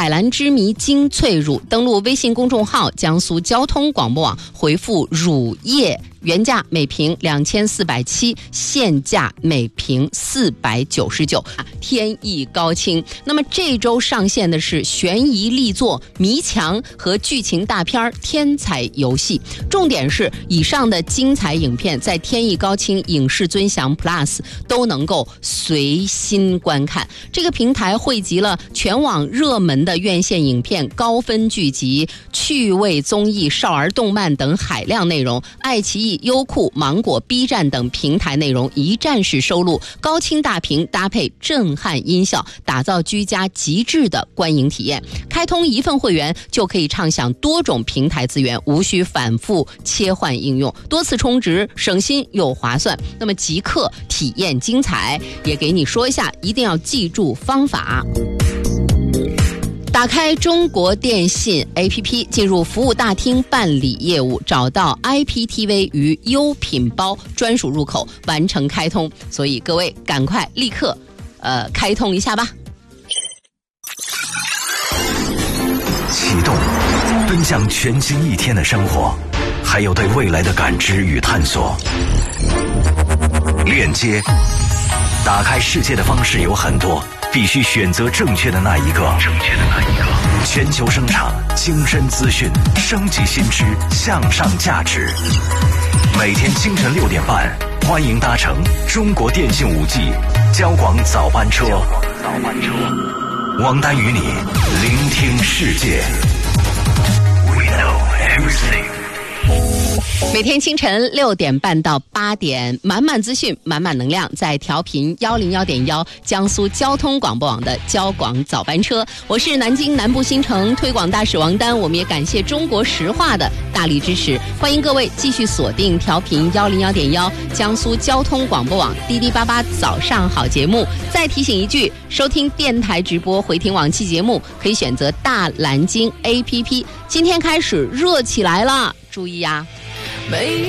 百兰之谜精粹乳，登录微信公众号江苏交通广播网，回复乳液，原价每瓶2470，现价每瓶499，天意高清。那么这周上线的是悬疑力作《迷墙》和剧情大片《天才游戏》，重点是以上的精彩影片在天意高清影视尊享 Plus 都能够随心观看。这个平台汇集了全网热门的院线影片、高分剧集、趣味综艺、少儿动漫等海量内容，爱奇艺、优酷、芒果、B 站等平台内容一站式收录，高清大屏搭配震撼音效，打造居家极致的观影体验。开通一份会员就可以畅享多种平台资源，无需反复切换应用，多次充值，省心又划算。那么即刻体验精彩，也给你说一下，一定要记住方法。打开中国电信 APP， 进入服务大厅办理业务，找到 IPTV 与优品包专属入口，完成开通。所以各位赶快立刻开通一下吧。 启动，奔向全新一天的生活，还有对未来的感知与探索。链接，打开世界的方式有很多，必须选择正确的那一个。全球声场，精深资讯，升级新知，向上价值。每天清晨6点半，欢迎搭乘中国电信5G 交广早班车。王丹与你聆听世界。We know everything。 每天清晨6点半到8点，满满资讯，满满能量，在调频101.1江苏交通广播网的交广早班车。我是南京南部新城推广大使王丹，我们也感谢中国石化的大力支持。欢迎各位继续锁定调频101.1江苏交通广播网滴滴88早上好节目。再提醒一句，收听电台直播回听往期节目可以选择大蓝鲸 APP。今天开始热起来了，注意呀！